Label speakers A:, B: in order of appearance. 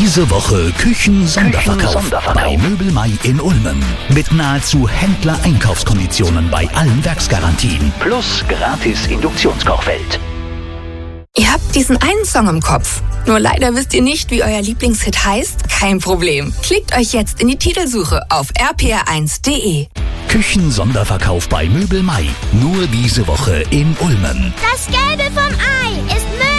A: Diese Woche Küchen-Sonderverkauf bei Möbel Mai in Ulmen. Mit nahezu Händler-Einkaufskonditionen bei allen Werksgarantien. Plus gratis Induktionskochfeld.
B: Ihr habt diesen einen Song im Kopf. Nur leider wisst ihr nicht, wie euer Lieblingshit heißt? Kein Problem. Klickt euch jetzt in die Titelsuche auf rpr1.de.
A: Küchen-Sonderverkauf bei Möbel Mai. Nur diese Woche in Ulmen.
C: Das Gelbe vom Ei ist Möbel